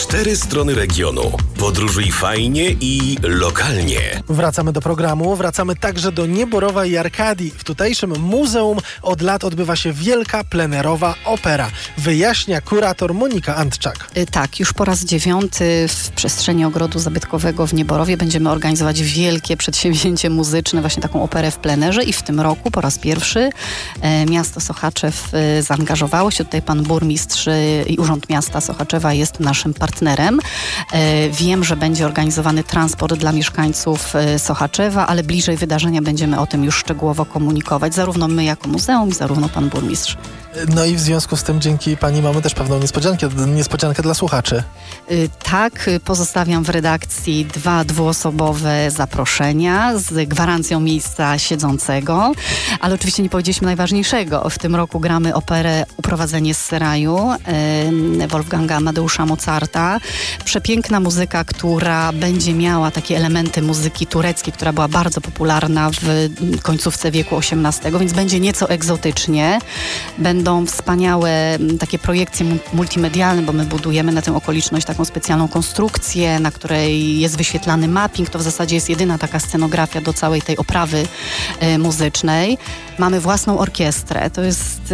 4 strony regionu. Podróżuj fajnie i lokalnie. Wracamy do programu, wracamy także do Nieborowa i Arkadii. W tutejszym muzeum od lat odbywa się wielka plenerowa opera. Wyjaśnia kurator Monika Antczak. Tak, już po raz 9 w przestrzeni Ogrodu Zabytkowego w Nieborowie będziemy organizować wielkie przedsięwzięcie muzyczne, właśnie taką operę w plenerze i w tym roku po raz pierwszy miasto Sochaczew zaangażowało się. Tutaj pan burmistrz i Urząd Miasta Sochaczewa jest naszym partnerem. Wiem, że będzie organizowany transport dla mieszkańców Sochaczewa, ale bliżej wydarzenia będziemy o tym już szczegółowo komunikować. Zarówno my jako muzeum i zarówno pan burmistrz. No i w związku z tym dzięki pani mamy też pewną niespodziankę dla słuchaczy. Tak, pozostawiam w redakcji 2 dwuosobowe zaproszenia z gwarancją miejsca siedzącego, ale oczywiście nie powiedzieliśmy najważniejszego. W tym roku gramy operę Uprowadzenie z Seraju Wolfganga Amadeusza Mozarta. Przepiękna muzyka, która będzie miała takie elementy muzyki tureckiej, która była bardzo popularna w końcówce wieku XVIII, więc będzie nieco egzotycznie. Będą wspaniałe takie projekcje multimedialne, bo my budujemy na tę okoliczność taką specjalną konstrukcję, na której jest wyświetlany mapping. To w zasadzie jest jedyna taka scenografia do całej tej oprawy muzycznej. Mamy własną orkiestrę. To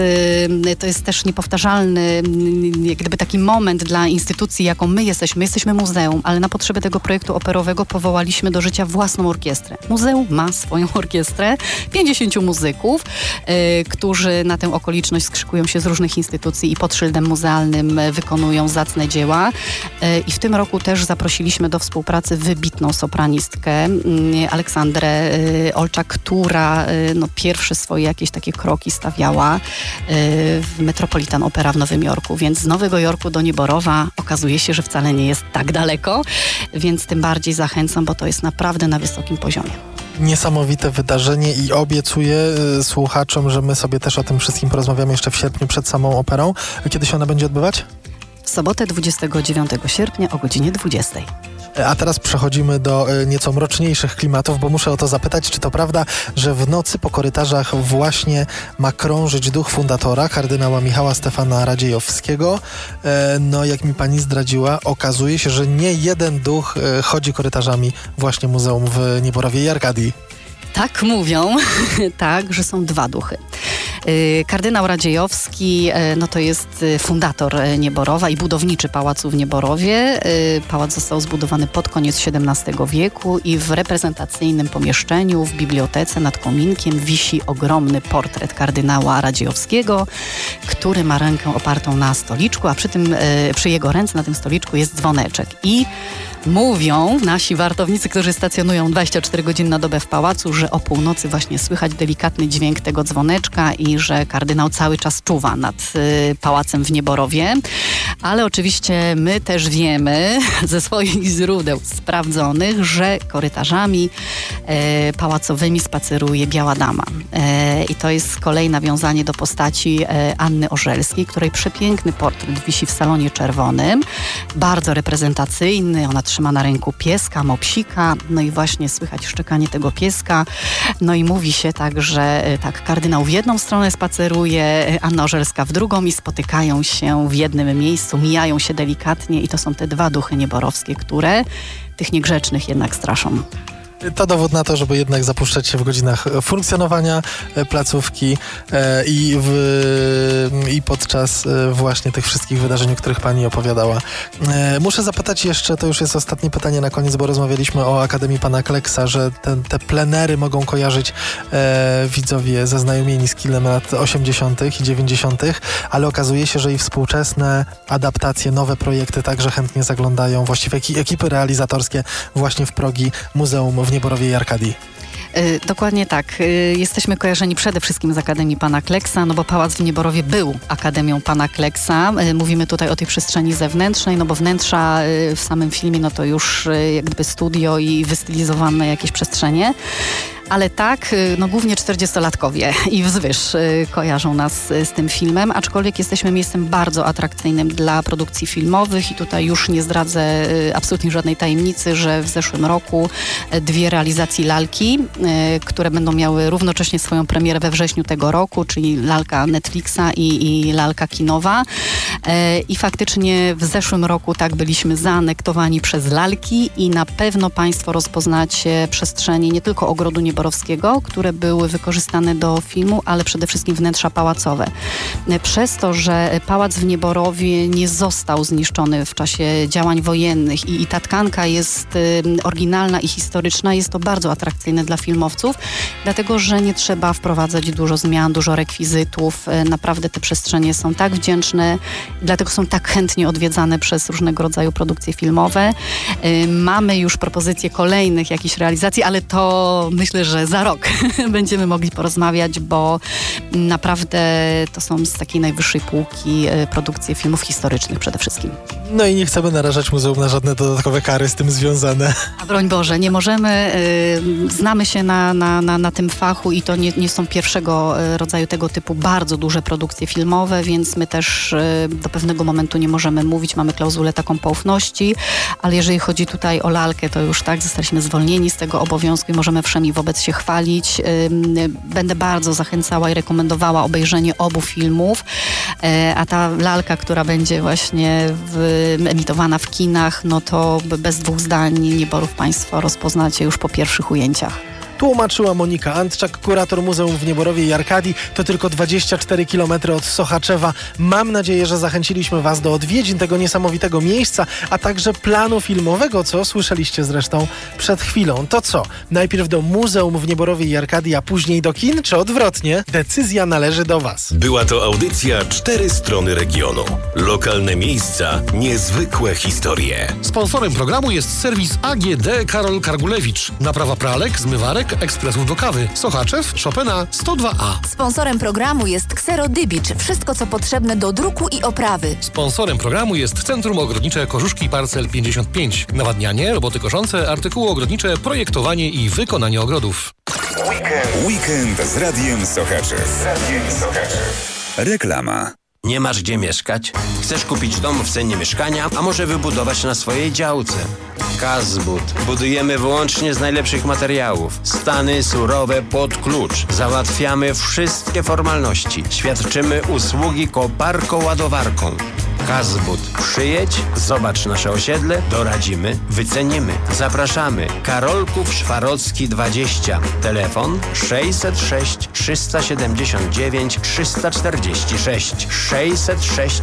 jest też niepowtarzalny jak gdyby taki moment dla instytucji, jaką my jesteśmy. My jesteśmy muzeum, ale na potrzeby tego projektu operowego powołaliśmy do życia własną orkiestrę. Muzeum ma swoją orkiestrę, 50 muzyków, którzy na tę okoliczność skrzykują się z różnych instytucji i pod szyldem muzealnym wykonują zacne dzieła. I w tym roku też zaprosiliśmy do współpracy wybitną sopranistkę Aleksandrę Olczak, która pierwsze swoje jakieś takie kroki stawiała w Metropolitan Opera w Nowym Jorku. Więc z Nowego Jorku do Nieborowa okazuje się, że wcale nie jest tak daleko, więc tym bardziej zachęcam, bo to jest naprawdę na wysokim poziomie. Niesamowite wydarzenie i obiecuję słuchaczom, że my sobie też o tym wszystkim porozmawiamy jeszcze w sierpniu przed samą operą. Kiedy się ona będzie odbywać? W sobotę 29 sierpnia o godzinie 20. A teraz przechodzimy do nieco mroczniejszych klimatów, bo muszę o to zapytać, czy to prawda, że w nocy po korytarzach właśnie ma krążyć duch fundatora, kardynała Michała Stefana Radziejowskiego. No, jak mi pani zdradziła, okazuje się, że nie jeden duch chodzi korytarzami właśnie Muzeum w Nieborowie i Arkadii. Tak mówią, tak, że są 2 duchy. Kardynał Radziejowski to jest fundator Nieborowa i budowniczy pałacu w Nieborowie. Pałac został zbudowany pod koniec XVII wieku i w reprezentacyjnym pomieszczeniu w bibliotece nad kominkiem wisi ogromny portret kardynała Radziejowskiego, który ma rękę opartą na stoliczku, a przy jego ręce na tym stoliczku jest dzwoneczek. I mówią nasi wartownicy, którzy stacjonują 24 godziny na dobę w pałacu, że o północy właśnie słychać delikatny dźwięk tego dzwoneczka i że kardynał cały czas czuwa nad pałacem w Nieborowie. Ale oczywiście my też wiemy ze swoich źródeł sprawdzonych, że korytarzami pałacowymi spaceruje Biała Dama. I to jest z kolei nawiązanie do postaci Anny Orzelskiej, której przepiękny portret wisi w salonie czerwonym. Bardzo reprezentacyjny. Ona trzyma na ręku pieska, mopsika, no i właśnie słychać szczekanie tego pieska. No i mówi się tak, że tak, kardynał w jedną stronę spaceruje, Anna Orzelska w drugą i spotykają się w jednym miejscu, mijają się delikatnie i to są te 2 duchy nieborowskie, które tych niegrzecznych jednak straszą. To dowód na to, żeby jednak zapuszczać się w godzinach funkcjonowania placówki i podczas właśnie tych wszystkich wydarzeń, o których pani opowiadała. Muszę zapytać jeszcze, to już jest ostatnie pytanie na koniec, bo rozmawialiśmy o Akademii Pana Kleksa, że te plenery mogą kojarzyć widzowie zaznajomieni z kinem lat 80. i 90., ale okazuje się, że i współczesne adaptacje, nowe projekty także chętnie zaglądają, właściwie ekipy realizatorskie właśnie w progi Muzeum w Nieborowie i Arkadii. Dokładnie tak. Jesteśmy kojarzeni przede wszystkim z Akademii Pana Kleksa, no bo Pałac w Nieborowie był Akademią Pana Kleksa. Mówimy tutaj o tej przestrzeni zewnętrznej, no bo wnętrza w samym filmie, no to już jak gdyby studio i wystylizowane jakieś przestrzenie. Ale tak, no głównie 40-latkowie i wzwyż kojarzą nas z tym filmem, aczkolwiek jesteśmy miejscem bardzo atrakcyjnym dla produkcji filmowych i tutaj już nie zdradzę absolutnie żadnej tajemnicy, że w zeszłym roku 2 realizacje lalki, które będą miały równocześnie swoją premierę we wrześniu tego roku, czyli lalka Netflixa i lalka kinowa. I faktycznie w zeszłym roku tak byliśmy zaanektowani przez lalki i na pewno Państwo rozpoznacie przestrzenie nie tylko Ogrodu Nieborowskiego, które były wykorzystane do filmu, ale przede wszystkim wnętrza pałacowe. Przez to, że pałac w Nieborowie nie został zniszczony w czasie działań wojennych i ta tkanka jest oryginalna i historyczna, jest to bardzo atrakcyjne dla filmowców, dlatego, że nie trzeba wprowadzać dużo zmian, dużo rekwizytów. Naprawdę te przestrzenie są tak wdzięczne, dlatego są tak chętnie odwiedzane przez różnego rodzaju produkcje filmowe. Mamy już propozycje kolejnych jakichś realizacji, ale to myślę, że za rok będziemy mogli porozmawiać, bo naprawdę to są z takiej najwyższej półki produkcje filmów historycznych przede wszystkim. No i nie chcemy narażać muzeum na żadne dodatkowe kary z tym związane. A broń Boże, nie możemy. Znamy się na tym fachu i to nie są pierwszego rodzaju tego typu bardzo duże produkcje filmowe, więc my też do pewnego momentu nie możemy mówić. Mamy klauzulę taką poufności, ale jeżeli chodzi tutaj o lalkę, to już tak, zostaliśmy zwolnieni z tego obowiązku i możemy wszemi wobec się chwalić. Będę bardzo zachęcała i rekomendowała obejrzenie obu filmów, a ta lalka, która będzie właśnie emitowana w kinach, no to bez 2 zdań Nieborów Państwo rozpoznacie już po pierwszych ujęciach. Tłumaczyła Monika Antczak, kurator Muzeum w Nieborowie i Arkadii. To tylko 24 km od Sochaczewa. Mam nadzieję, że zachęciliśmy Was do odwiedzin tego niesamowitego miejsca, a także planu filmowego, co słyszeliście zresztą przed chwilą. To co? Najpierw do Muzeum w Nieborowie i Arkadii, a później do kin, czy odwrotnie? Decyzja należy do Was. Była to audycja 4 strony regionu. Lokalne miejsca, niezwykłe historie. Sponsorem programu jest serwis AGD Karol Kargulewicz. Naprawa pralek, zmywarek, ekspresów do kawy. Sochaczew, Chopina 102A. Sponsorem programu jest Xero Dybicz. Wszystko, co potrzebne do druku i oprawy. Sponsorem programu jest Centrum Ogrodnicze Korzuszki Parcel 55. Nawadnianie, roboty koszące, artykuły ogrodnicze, projektowanie i wykonanie ogrodów. Weekend z Radiem Sochaczew. Reklama. Nie masz gdzie mieszkać? Chcesz kupić dom w cenie mieszkania, a może wybudować na swojej działce? Kazbud. Budujemy wyłącznie z najlepszych materiałów. Stany surowe pod klucz. Załatwiamy wszystkie formalności. Świadczymy usługi koparką-ładowarką. Kazbud. Przyjedź, zobacz nasze osiedle, doradzimy, wycenimy. Zapraszamy. Karolków Szwarocki 20. Telefon 606 379 346. 606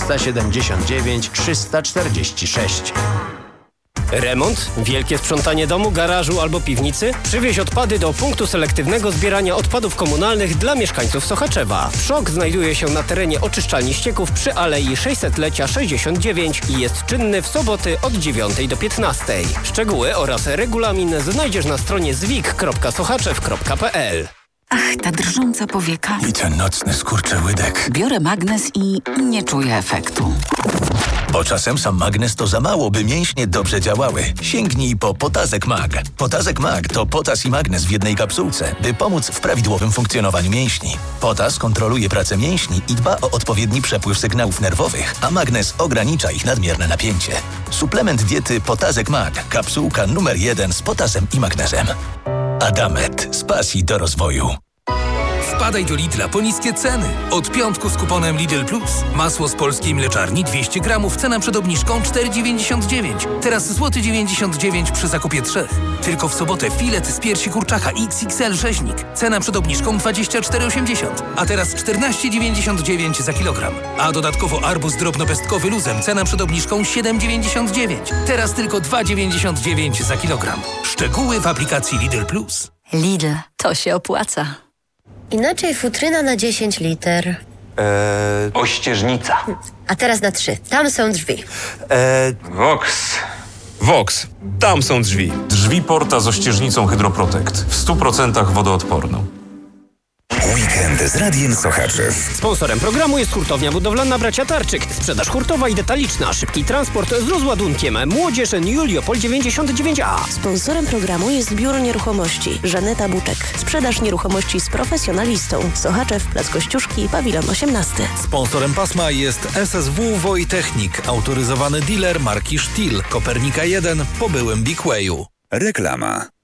379 346. Remont, wielkie sprzątanie domu, garażu albo piwnicy? Przywieź odpady do punktu selektywnego zbierania odpadów komunalnych dla mieszkańców Sochaczewa. PSZOK znajduje się na terenie oczyszczalni ścieków przy Alei 600-lecia 69 i jest czynny w soboty od 9 do 15. Szczegóły oraz regulamin znajdziesz na stronie zwik.sochaczew.pl. Ach, ta drżąca powieka. I ten nocny skurczyłydek. Biorę magnes i nie czuję efektu. Bo czasem sam magnes to za mało, by mięśnie dobrze działały. Sięgnij po Potazek Mag. Potazek Mag to potas i magnes w jednej kapsułce, by pomóc w prawidłowym funkcjonowaniu mięśni. Potas kontroluje pracę mięśni i dba o odpowiedni przepływ sygnałów nerwowych, a magnes ogranicza ich nadmierne napięcie. Suplement diety Potazek Mag. Kapsułka numer 1 z potasem i magnezem. Adamet. Z pasji do rozwoju. Wpadaj do Lidla po niskie ceny. Od piątku z kuponem Lidl Plus. Masło z polskiej mleczarni 200 gramów, cena przed obniżką 4,99. Teraz złoty 99 przy zakupie 3. Tylko w sobotę filet z piersi kurczaka XXL rzeźnik. Cena przed obniżką 24,80. A teraz 14,99 za kilogram. A dodatkowo arbuz drobnopestkowy luzem. Cena przed obniżką 7,99. Teraz tylko 2,99 za kilogram. Szczegóły w aplikacji Lidl Plus. Lidl, to się opłaca. Inaczej futryna na 10 liter. Ościeżnica. A teraz na 3. Tam są drzwi. Vox. Tam są drzwi. Drzwi Porta z ościeżnicą Hydroprotect. W 100% wodoodporną. Weekend z Radiem Sochaczew. Sponsorem programu jest hurtownia budowlana Bracia Tarczyk. Sprzedaż hurtowa i detaliczna, szybki transport z rozładunkiem. Młodzież Juliopol 99A. Sponsorem programu jest Biuro Nieruchomości Żaneta Buczek. Sprzedaż nieruchomości z profesjonalistą. Sochaczew, Plac Kościuszki, Pawilon 18. Sponsorem pasma jest SSW Wojtechnik, autoryzowany dealer marki Stihl, Kopernika 1 po byłym Big Wayu. Reklama.